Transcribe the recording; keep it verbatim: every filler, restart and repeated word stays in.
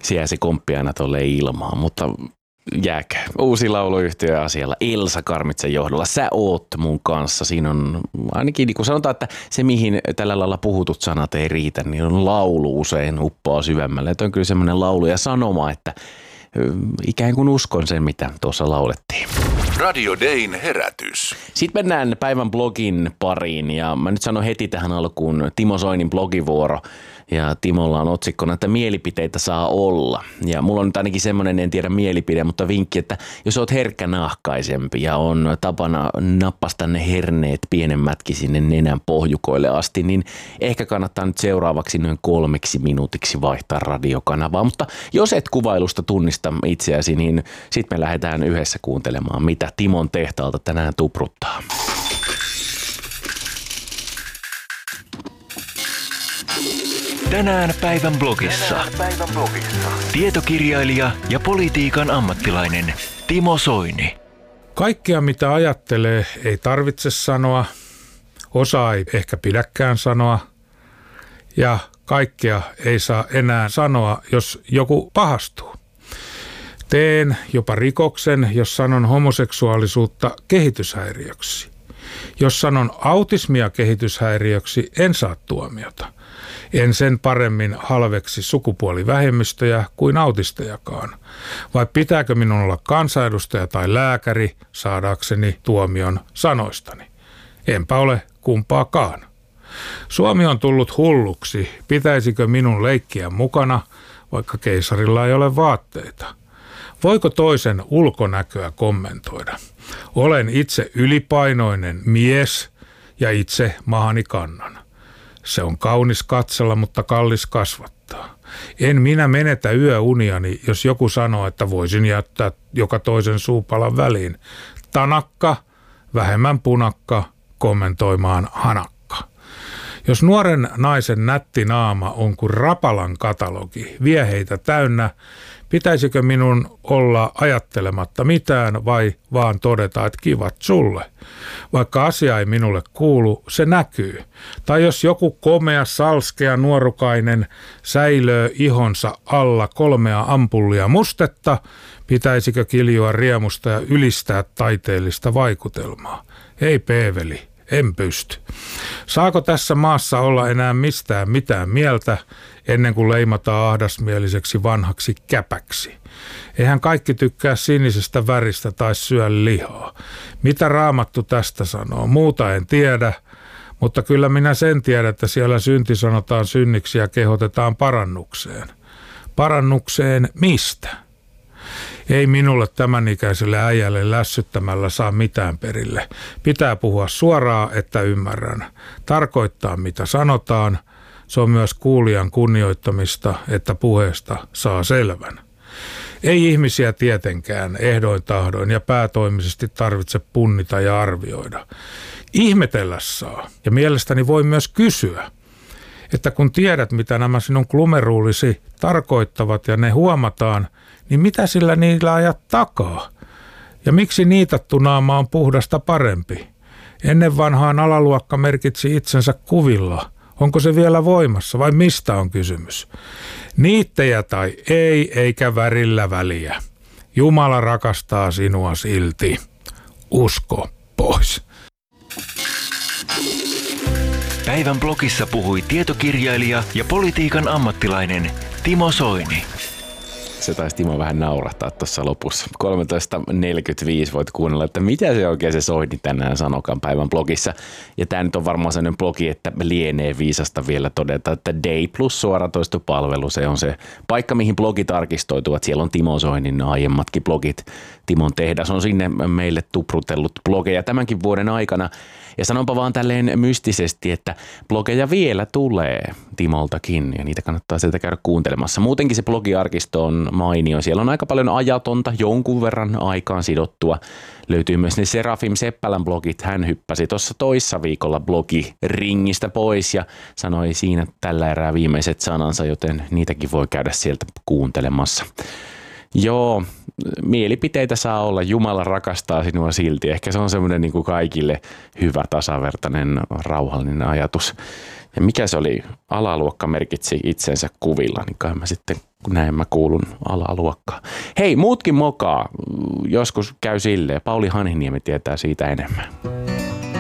siellä se komppi aina tolleen ilmaan, mutta jääkö. Uusi lauluyhtiö asialla Elsa Karmitsen johdolla. Sä oot mun kanssa. Siinä on ainakin, niin kuin sanotaan, että se mihin tällä lailla puhutut sanat ei riitä, niin on laulu usein uppoaa syvemmälle. Että on kyllä semmoinen laulu ja sanoma, että ikään kuin uskon sen, mitä tuossa laulettiin. Radio Dayn herätys. Sitten mennään päivän blogin pariin ja mä nyt sanon heti tähän alkuun Timo Soinin blogivuoro. Ja Timolla on otsikkona, että mielipiteitä saa olla. Ja mulla on nyt ainakin semmoinen, en tiedä mielipide, mutta vinkki, että jos oot herkkänahkaisempi ja on tapana nappasta ne herneet pienemmätkin sinne nenän pohjukoille asti, niin ehkä kannattaa nyt seuraavaksi noin kolmeksi minuutiksi vaihtaa radiokanavaa. Mutta jos et kuvailusta tunnista itseäsi, niin sitten me lähdetään yhdessä kuuntelemaan, mitä Timon tehtaalta tänään tupruttaa. Tänään päivän blogissa. Tänään päivän blogissa. Tietokirjailija ja politiikan ammattilainen Timo Soini. Kaikkea mitä ajattelee ei tarvitse sanoa, osa ei ehkä pidäkään sanoa ja kaikkea ei saa enää sanoa, jos joku pahastuu. Teen jopa rikoksen, jos sanon homoseksuaalisuutta kehityshäiriöksi. Jos sanon autismia kehityshäiriöksi, en saa tuomiota. En sen paremmin halveksi sukupuolivähemmistöjä kuin autistejakaan. Vai pitääkö minun olla kansanedustaja tai lääkäri saadakseni tuomion sanoistani? Enpä ole kumpaakaan. Suomi on tullut hulluksi. Pitäisikö minun leikkiä mukana, vaikka keisarilla ei ole vaatteita? Voiko toisen ulkonäköä kommentoida? Olen itse ylipainoinen mies ja itse mahani kannan. Se on kaunis katsella, mutta kallis kasvattaa. En minä menetä yöuniani, jos joku sanoo, että voisin jättää joka toisen suupalan väliin. Tanakka, vähemmän punakka, kommentoimaan hanakka. Jos nuoren naisen nätti naama on kuin Rapalan katalogi, vie heitä täynnä, pitäisikö minun olla ajattelematta mitään vai vaan todeta, että kivat sulle? Vaikka asia ei minulle kuulu, se näkyy. Tai jos joku komea, salskea, nuorukainen säilöö ihonsa alla kolmea ampullia mustetta, pitäisikö kiljua riemusta ja ylistää taiteellista vaikutelmaa? Ei peeveli. En pysty. Saako tässä maassa olla enää mistään mitään mieltä ennen kuin leimataan ahdasmieliseksi vanhaksi käpäksi? Eihän kaikki tykkää sinisestä väristä tai syö lihaa. Mitä Raamattu tästä sanoo? Muuta en tiedä, mutta kyllä minä sen tiedän, että siellä synti sanotaan synniksi ja kehotetaan parannukseen. Parannukseen mistä? Ei minulle tämän ikäiselle äijälle lässyttämällä saa mitään perille. Pitää puhua suoraan, että ymmärrän. Tarkoittaa mitä sanotaan. Se on myös kuulijan kunnioittamista, että puheesta saa selvän. Ei ihmisiä tietenkään ehdoin tahdoin ja päätoimisesti tarvitse punnita ja arvioida. Ihmetellä saa ja mielestäni voi myös kysyä, että kun tiedät mitä nämä sinun glumeruulisi tarkoittavat ja ne huomataan, niin mitä sillä niillä ajat takaa? Ja miksi niitattu naama on puhdasta parempi? Ennen vanhaan alaluokka merkitsi itsensä kuvilla. Onko se vielä voimassa vai mistä on kysymys? Niittejä tai ei, eikä värillä väliä. Jumala rakastaa sinua silti. Usko pois. Päivän blogissa puhui tietokirjailija ja politiikan ammattilainen Timo Soini. Se taisi Timo vähän naurahtaa tuossa lopussa. kolmetoista neljäkymmentäviisi voit kuunnella, että mitä se oikein se Soini tänään sanokaan päivän blogissa. Ja tämä nyt on varmaan sellainen blogi, että lienee viisasta vielä todeta, että Day Plus suoratoistopalvelu, se on se paikka, mihin blogit arkistoituvat. Siellä on Timo Soinin aiemmatkin blogit. Timon tehdas on sinne meille tuprutellut blogeja tämänkin vuoden aikana. Ja sanonpa vaan tälleen mystisesti, että blogeja vielä tulee Timoltakin ja niitä kannattaa sieltä käydä kuuntelemassa. Muutenkin se blogiarkisto on mainio. Siellä on aika paljon ajatonta, jonkun verran aikaan sidottua. Löytyy myös ne Serafim Seppälän blogit. Hän hyppäsi tuossa toissa viikolla blogiringistä pois ja sanoi siinä tällä erää viimeiset sanansa, joten niitäkin voi käydä sieltä kuuntelemassa. Joo, mielipiteitä saa olla. Jumala rakastaa sinua silti. Ehkä se on semmoinen niin kuin kaikille hyvä, tasavertainen, rauhallinen ajatus. Ja mikä se oli? Alaluokka merkitsi itsensä kuvilla, niin kai mä sitten, kun näin mä kuulun alaluokkaan. Hei, muutkin mokaa. Joskus käy silleen. Pauli Hanhiniemi tietää siitä enemmän.